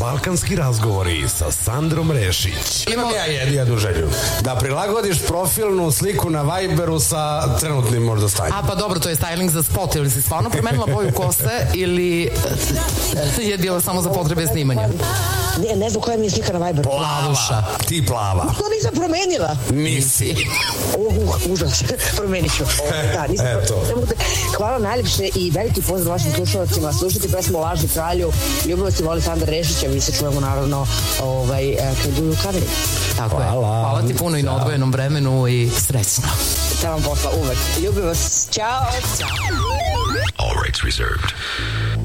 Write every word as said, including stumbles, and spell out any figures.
Balkanski razgovori sa Sandrom Rešić. Imam ja jednu želju. Da prilagodiš profilnu sliku na Viberu sa trenutnim možda stanjem. A pa dobro, to je styling za spot. Ili si stvarno promenila boju kose ili je bilo samo za potrebe snimanja? Ne, ne znam koja mi je slika na Viberu. Plavuša. Ti plava. To nisam promenila. Nisi. Uh, užas. Promenit ću. Da, nisam promenila. Hvala najljepše i veliki pozdrav vašim slušalcima. Slušajte pesmu Lažni kralju. Ljubav ti voli Sandra Rešića. Mi se čujemo naravno ovaj, kad budu u kameri. Tako je. Hvala ti puno i na odvojenom vremenu i srećno. Te vam posla uvek. Ljubim vas. Ćao. All rights reserved.